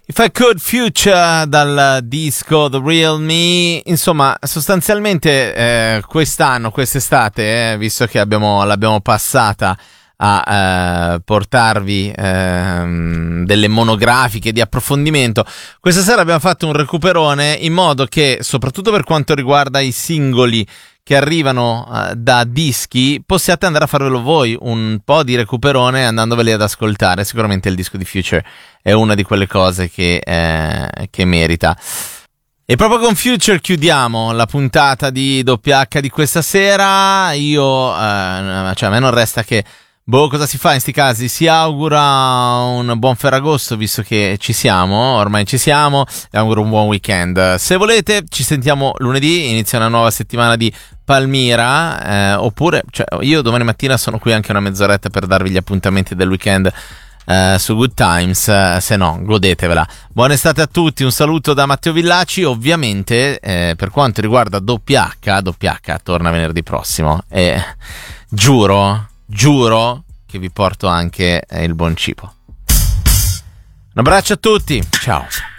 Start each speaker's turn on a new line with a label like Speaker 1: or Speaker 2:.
Speaker 1: If I Could Future dal disco The Real Me. Insomma, sostanzialmente quest'anno, quest'estate, visto che l'abbiamo passata a portarvi delle monografiche di approfondimento, questa sera abbiamo fatto un recuperone in modo che, soprattutto per quanto riguarda i singoli che arrivano da dischi, possiate andare a farvelo voi un po' di recuperone andandoveli ad ascoltare. Sicuramente il disco di Future è una di quelle cose che merita. E proprio con Future chiudiamo la puntata di WH di questa sera. A me non resta che cosa si fa in sti casi? Si augura un buon Ferragosto, visto che ormai ci siamo, e auguro un buon weekend. Se volete ci sentiamo lunedì, inizia una nuova settimana di Palmira, oppure io domani mattina sono qui anche una mezz'oretta per darvi gli appuntamenti del weekend su Good Times, se no godetevela. Buona estate a tutti, un saluto da Matteo Villaci. Ovviamente per quanto riguarda WH torna venerdì prossimo e giuro che vi porto anche il buon cibo. Un abbraccio a tutti, ciao.